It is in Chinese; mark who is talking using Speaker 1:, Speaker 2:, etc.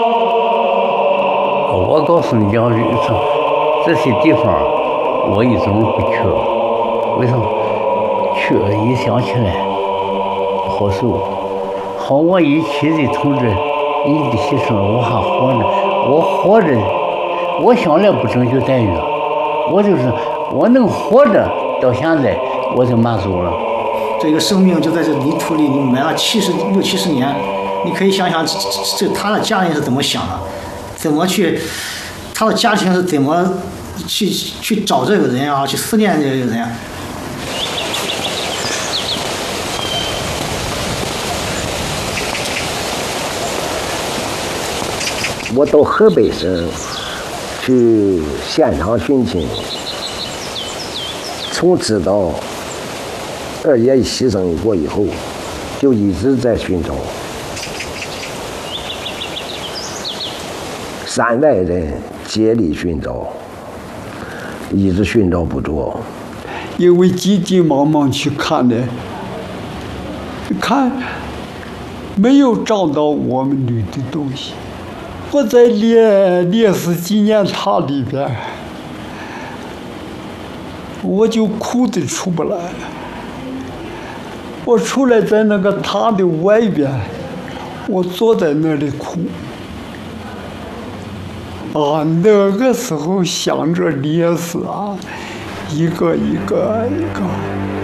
Speaker 1: 我告诉你，这些地方我一种不去，为什么？去一想起来不好受。好，我一起的同志，你的牺牲，我还活着，我活着，我想来不争取待遇，我就是我能活着到现在，我就满足了。
Speaker 2: 这个生命就在这泥土里，你埋了六七十年，你可以想想这他的家人是怎么想的，怎么去，他的家庭是怎么去找这个人啊，去思念这个人。
Speaker 3: 我到河北省去现场寻亲，从知道二爷牺牲过以后，就一直在寻找。山外人竭力寻找，一直寻找不着。
Speaker 4: 因为急急忙忙去看的，看没有找到我们女的东西。我在烈士纪念塔里边，我就哭得出不来。我出来在那个塔的外边，我坐在那里哭。啊，那个时候想着烈士啊，一个一个。